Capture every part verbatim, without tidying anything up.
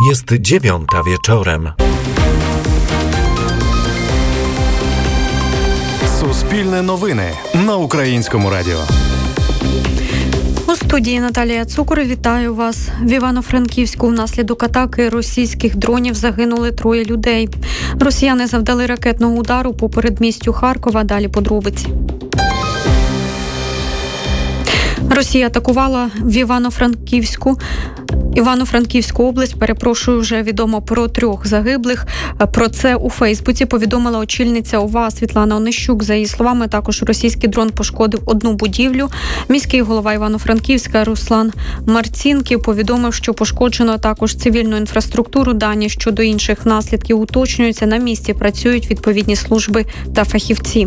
Jest dziewiąta wieczorem. Суспільне новини на Українському радіо. У студії Наталія Цукор. Вітаю вас. В Івано-Франківську внаслідок атаки російських дронів загинули троє людей. Росіяни завдали ракетного удару по передмістю Харкова. Далі подробиці. Росія атакувала в Івано-Франківську Івано-Франківську область, перепрошую, вже відомо про трьох загиблих. Про це у Фейсбуці повідомила очільниця ОВА Світлана Онищук. За її словами, також російський дрон пошкодив одну будівлю. Міський голова Івано-Франківська Руслан Марцінків повідомив, що пошкоджено також цивільну інфраструктуру. Дані щодо інших наслідків уточнюються. На місці працюють відповідні служби та фахівці.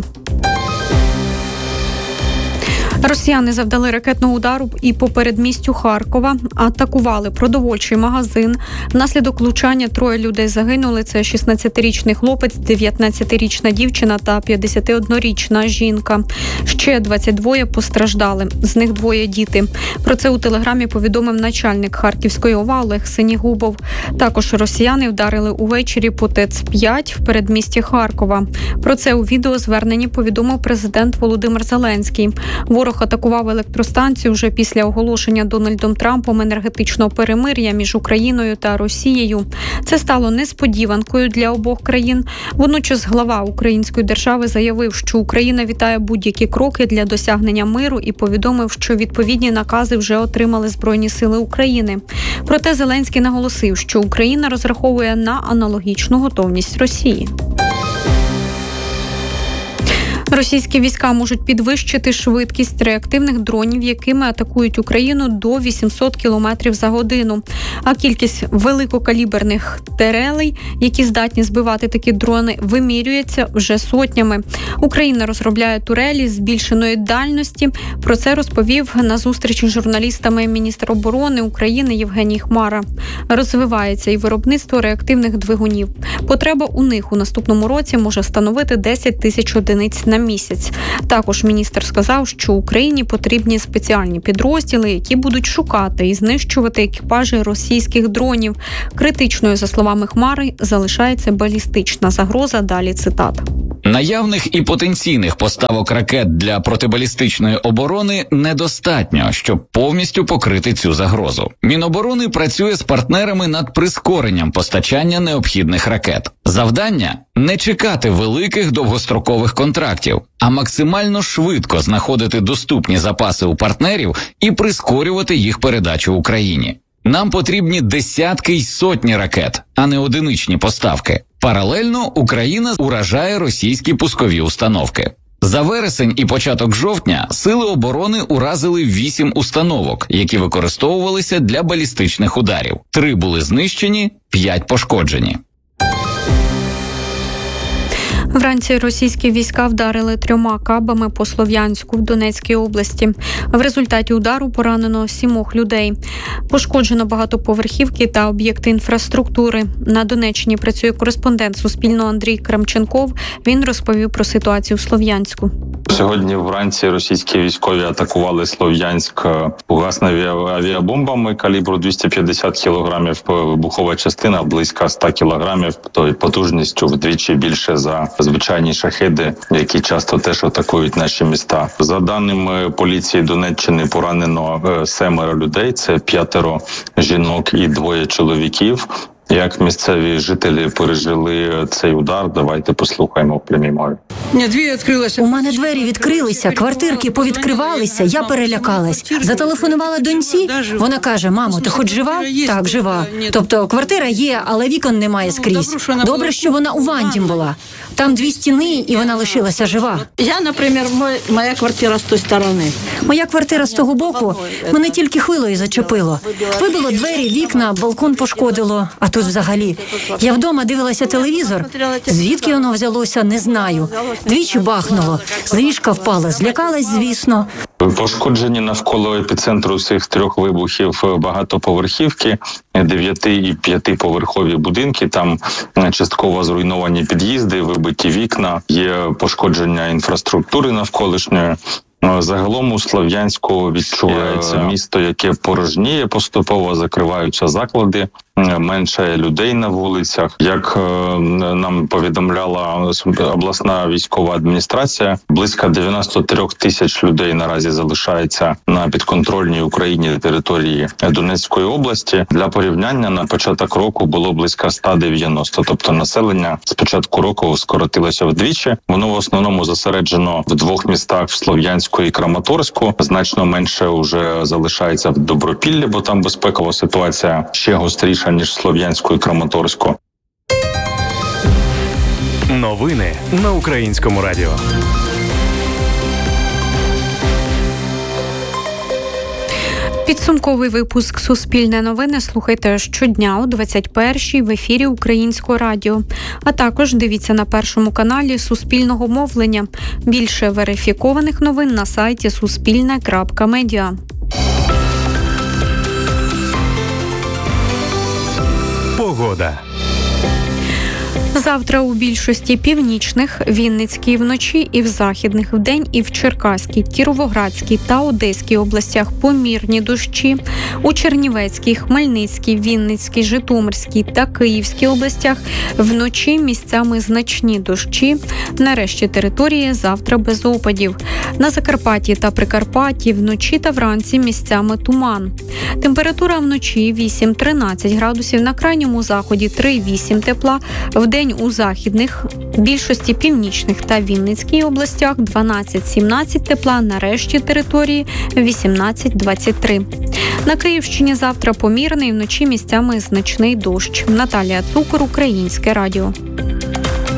Росіяни завдали ракетного удару і по передмістю Харкова, атакували продовольчий магазин. Внаслідок влучання троє людей загинули. Це шістнадцятирічний хлопець, дев'ятнадцятирічна дівчина та п'ятдесятиоднорічна жінка. Ще двадцять два постраждали, з них двоє діти. Про це у телеграмі повідомив начальник Харківської ОВА Олег Синігубов. Також росіяни вдарили увечері по ТЕЦ п'ять в передмісті Харкова. Про це у відеозверненні повідомив президент Володимир Зеленський. Ворог атакував електростанцію вже після оголошення Дональдом Трампом енергетичного перемир'я між Україною та Росією. Це стало несподіванкою для обох країн. Водночас глава української держави заявив, що Україна вітає будь-які кроки для досягнення миру і повідомив, що відповідні накази вже отримали Збройні сили України. Проте Зеленський наголосив, що Україна розраховує на аналогічну готовність Росії. Російські війська можуть підвищити швидкість реактивних дронів, якими атакують Україну, до вісімсот кілометрів за годину. А кількість великокаліберних турелей, які здатні збивати такі дрони, вимірюється вже сотнями. Україна розробляє турелі збільшеної дальності. Про це розповів на зустрічі з журналістами міністр оборони України Євгеній Хмара. Розвивається і виробництво реактивних двигунів. Потреба у них у наступному році може становити десять тисяч одиниць на місяць. Також міністр сказав, що Україні потрібні спеціальні підрозділи, які будуть шукати і знищувати екіпажі російських дронів. Критичною, за словами Хмари, залишається балістична загроза. Далі цитата. Наявних і потенційних поставок ракет для протибалістичної оборони недостатньо, щоб повністю покрити цю загрозу. Міноборони працює з партнерами над прискоренням постачання необхідних ракет. Завдання – не чекати великих довгострокових контрактів, а максимально швидко знаходити доступні запаси у партнерів і прискорювати їх передачу Україні. Нам потрібні десятки й сотні ракет, а не одиничні поставки. Паралельно Україна уражає російські пускові установки. За вересень і початок жовтня сили оборони уразили вісім установок, які використовувалися для балістичних ударів. Три були знищені, п'ять пошкоджені. Вранці російські війська вдарили трьома кабами по Слов'янську в Донецькій області. В результаті удару поранено сімох людей. Пошкоджено багатоповерхівки та об'єкти інфраструктури. На Донеччині працює кореспондент Суспільного Андрій Крамченков. Він розповів про ситуацію в Слов'янську. Сьогодні вранці російські військові атакували Слов'янськ угасними авіабомбами калібру двісті п'ятдесят кілограмів, вибухова частина близько ста кілограмів, то потужністю вдвічі більше за звичайні шахеди, які часто теж атакують наші міста. За даними поліції Донеччини, поранено семеро людей, це п'ятеро жінок і двоє чоловіків. Як місцеві жителі пережили цей удар, давайте послухаємо в прямій мові. У мене двері відкрилися, квартирки повідкривалися, я перелякалась. Зателефонувала доньці, вона каже: мамо, ти хоч жива? Так, жива. Тобто квартира є, але вікон немає скрізь. Добре, що вона у ванні була. Там дві стіни, і вона лишилася жива. Я, наприклад, моя квартира з тої сторони. Моя квартира з того боку, мене тільки хвилою зачепило. Вибило двері, вікна, балкон пошкодило, а тут взагалі. Я вдома дивилася телевізор, звідки воно взялося, не знаю. Двічі бахнуло, з ліжка впала, злякалась, звісно. Пошкоджені навколо епіцентру цих трьох вибухів багатоповерхівки, дев'яти- і п'ятиповерхові будинки, там частково зруйновані під'їзди, вибиті вікна, є пошкодження інфраструктури навколишньої. Загалом у Слов'янську відчувається місто, яке порожніє поступово, закриваються заклади. менше людей на вулицях. Як нам повідомляла обласна військова адміністрація, близько дев'яносто три тисяч людей наразі залишається на підконтрольній Україні території Донецької області. Для порівняння на початок року було близько сто дев'яносто, тобто населення з початку року скоротилося вдвічі. Воно в основному зосереджено в двох містах, в Слов'янську і Краматорську. Значно менше вже залишається в Добропіллі, бо там безпекова ситуація ще гостріша, ніж в Слов'янську і Краматорську. Новини на Українському радіо. Підсумковий випуск «Суспільне новини» слухайте щодня о двадцять першій в ефірі Українського радіо. А також дивіться на Першому каналі Суспільного мовлення. Більше верифікованих новин на сайті суспільне крапка медіа. Погода. Завтра у більшості північних, Вінницькій вночі і в західних вдень і в Черкаській, Кіровоградській та Одеській областях помірні дощі. У Чернівецькій, Хмельницькій, Вінницькій, Житомирській та Київській областях вночі місцями значні дощі. Нарешті території завтра без опадів. На Закарпатті та Прикарпатті вночі та вранці місцями туман. Температура вночі вісім-тринадцять градусів, на крайньому заході три-вісім тепла, вдень у західних, більшості північних та Вінницькій областях дванадцять-сімнадцять тепла, на решті території вісімнадцять-двадцять три. На Київщині завтра помірний, вночі місцями значний дощ. Наталія Цукор, Українське радіо.